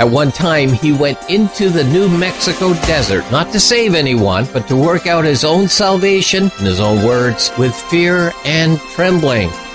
At one time, he went into the New Mexico desert, not to save anyone, but to work out his own salvation, in his own words, with fear and trembling.